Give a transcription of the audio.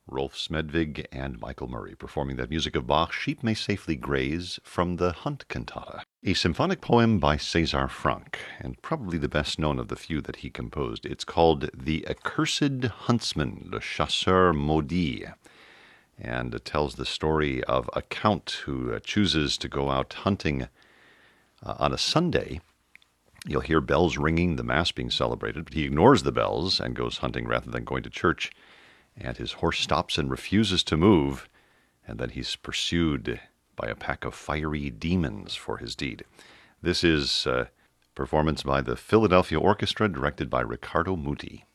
Rolf Smedvig and Michael Murray performing that music of Bach, Sheep May Safely Graze, from the Hunt Cantata, a symphonic poem by César Franck, and probably the best known of the few that he composed. It's called The Accursed Huntsman, Le Chasseur Maudit, and it tells the story of a count who chooses to go out hunting on a Sunday. You'll hear bells ringing, the Mass being celebrated, but he ignores the bells and goes hunting rather than going to church. And his horse stops and refuses to move, and then he's pursued by a pack of fiery demons for his deed. This is a performance by the Philadelphia Orchestra, directed by Riccardo Muti.